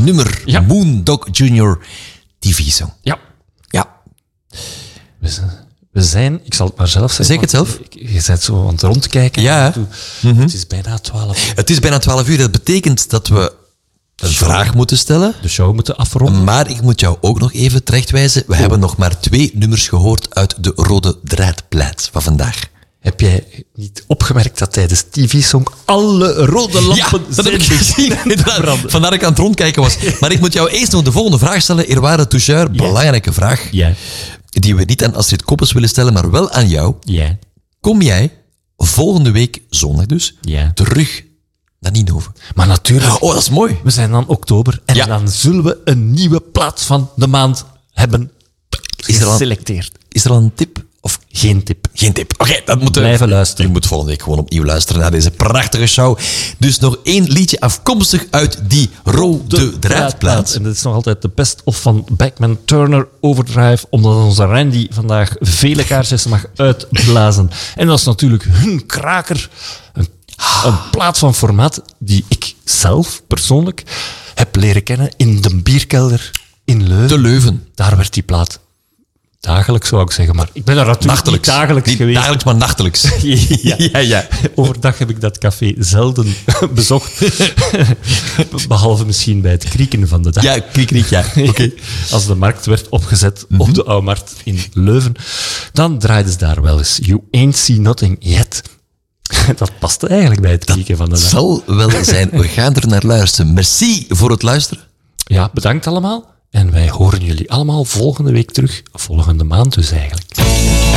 nummer. Ja. Moondog Jr. TV-song. Ja. Ja. We zijn, ik zal het maar zelf zeggen. Zeg het zelf. Je bent zo aan het rondkijken. Ja. Het is bijna 12 uur. Het is bijna 12 uur. Dat betekent dat we een vraag moeten stellen. De show moeten afronden. Maar ik moet jou ook nog even terechtwijzen. We hebben nog maar 2 nummers gehoord uit de rode draadplaat van vandaag. Heb jij niet opgemerkt dat tijdens TV-song alle rode lampen dat heb ik gezien. inderdaad. Vandaar dat ik aan het rondkijken was. Maar ik moet jou eerst nog de volgende vraag stellen. Eerwaarde Toucheur, belangrijke vraag. Ja. Die we niet aan Astrid Koppes willen stellen, maar wel aan jou. Ja. Kom jij volgende week, zondag dus, terug naar Nienhoven? Maar natuurlijk. Oh, dat is mooi. We zijn dan oktober en dan zullen we een nieuwe plaat van de maand hebben geselecteerd. Is er al een tip? Of geen tip? Geen tip. Oké, dat moet blijven luisteren. Je moet volgende week gewoon opnieuw luisteren naar deze prachtige show. Dus nog 1 liedje afkomstig uit die rode draadplaat. En dat is nog altijd de best of van Bachman Turner Overdrive, omdat onze Randy vandaag vele kaarsjes mag uitblazen. En dat is natuurlijk hun kraker. Een plaat van formaat die ik zelf persoonlijk heb leren kennen in de bierkelder in Leuven. De Leuven. Daar werd die plaat dagelijks, zou ik zeggen. Maar ik ben daar natuurlijk niet dagelijks niet geweest. Dagelijks, maar nachtelijks. Ja. Overdag heb ik dat café zelden bezocht. Behalve misschien bij het krieken van de dag. Ja, kriek, ja. Okay. Als de markt werd opgezet op de Oude Markt in Leuven, dan draaiden ze daar wel eens You Ain't See Nothing Yet. Dat paste eigenlijk bij het krieken van de dag. Dat zal wel zijn. We gaan er naar luisteren. Merci voor het luisteren. Ja, bedankt allemaal. En wij horen jullie allemaal volgende week terug. Volgende maand dus eigenlijk.